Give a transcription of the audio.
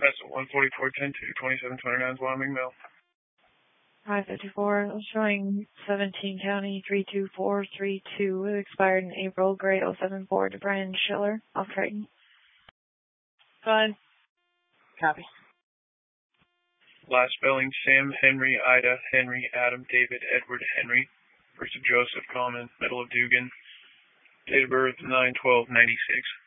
That's 14410 to 2729 Wyoming Mill. 554, showing 17 County 32432. It expired in April, grade 074 to Brian Schiller, off Triton. Fine. Copy. Last spelling, Sam, Henry, Ida, Henry, Adam, David, Edward, Henry. First of Joseph, Common, middle of Dugan. Date of birth, 9/12/96.